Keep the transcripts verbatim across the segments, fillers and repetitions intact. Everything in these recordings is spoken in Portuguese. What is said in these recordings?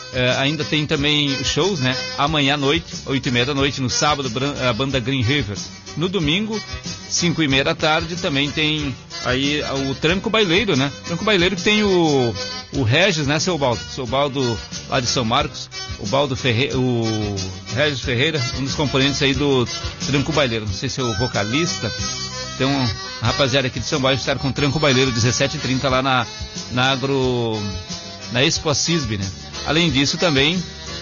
É, ainda tem também shows, né? Amanhã à noite, oito e meia da noite, no sábado, a banda Green River. No domingo, cinco e meia da tarde, também tem aí o Tranco Baileiro, né? Tranco Baileiro que tem o, o Regis, né, seu Baldo? Seu Baldo lá de São Marcos, o Baldo Ferreira, o Regis Ferreira, um dos componentes aí do Tranco Baileiro. Não sei se é o vocalista. Então, a rapaziada aqui de São Paulo estar com o Tranco Baileiro, dezessete e trinta lá na, na Agro, na Expo Cisbe, né? Além disso também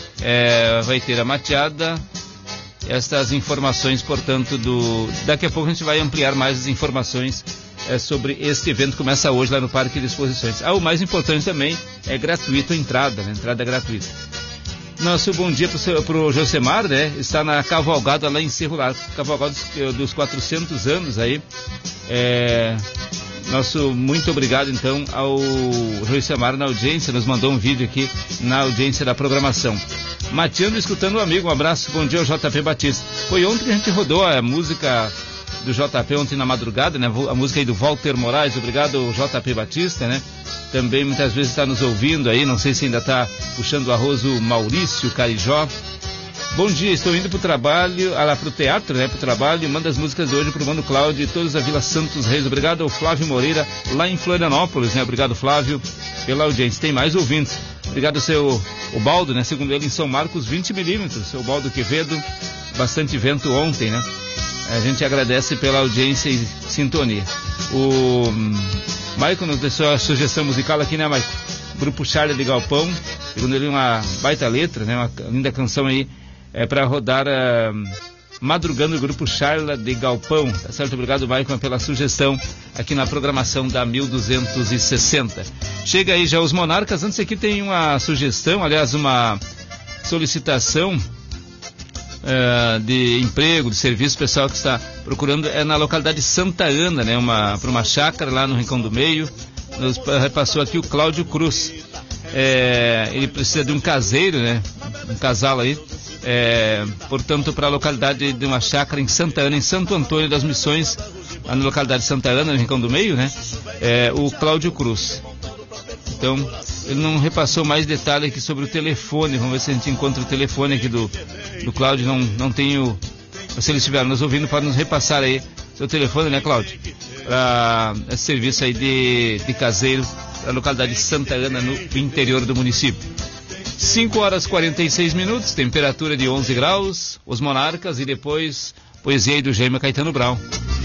é, vai ter a mateada, estas informações, portanto, do... daqui a pouco a gente vai ampliar mais as informações é, sobre este evento que começa hoje lá no Parque de Exposições. Ah, o mais importante também é gratuito a entrada, né? Entrada gratuita. Nosso bom dia para o Josemar, né? Está na cavalgada lá em Cerro Largo, cavalgada dos, dos quatrocentos anos aí. É... Nosso muito obrigado, então, ao Josemar na audiência, nos mandou um vídeo aqui na audiência da programação. Mateando, escutando o amigo, um abraço, bom dia ao J P Batista. Foi ontem que a gente rodou a música do J P, ontem na madrugada, né? A música aí do Walter Moraes, obrigado J P Batista, né? Também muitas vezes está nos ouvindo aí, não sei se ainda está puxando o arroz o Maurício Carijó. Bom dia, estou indo para o trabalho, ah, lá para o teatro, né, para o trabalho, manda as músicas de hoje para o Mano Cláudio e todos da Vila Santos Reis. Obrigado ao Flávio Moreira, lá em Florianópolis, né, obrigado Flávio pela audiência. Tem mais ouvintes, obrigado ao seu o Baldo, né, segundo ele em São Marcos, vinte milímetros, seu Baldo Quevedo, bastante vento ontem, né, a gente agradece pela audiência e sintonia. O Maicon nos deixou a sugestão musical aqui, né, Maicon? Grupo Charla de Galpão, segundo ele uma baita letra, né, uma linda canção aí, é para rodar uh, Madrugando o Grupo Charla de Galpão, tá certo? Obrigado, Maicon, pela sugestão aqui na programação da mil duzentos e sessenta. Chega aí já os Monarcas, antes aqui tem uma sugestão, aliás, uma solicitação uh, de emprego, de serviço, pessoal que está procurando, é na localidade de Santa Ana, né? Uma, para uma chácara lá no Rincão do Meio, nos repassou aqui o Cláudio Cruz. É, ele precisa de um caseiro, né? Um casal aí. É, portanto, para a localidade de uma chácara em Santa Ana, em Santo Antônio das Missões, na localidade de Santa Ana, no Rincão do Meio, né? É, o Cláudio Cruz. Então, ele não repassou mais detalhes aqui sobre o telefone. Vamos ver se a gente encontra o telefone aqui do, do Cláudio. Não, não tenho. Se ele estiver nos ouvindo, pode nos repassar aí seu telefone, né, Cláudio? Para esse serviço aí de, de caseiro, para a localidade de Santa Ana, no interior do município. cinco horas e quarenta e seis minutos, temperatura de onze graus, os Monarcas e depois poesia aí do Gêmeo Caetano Brown.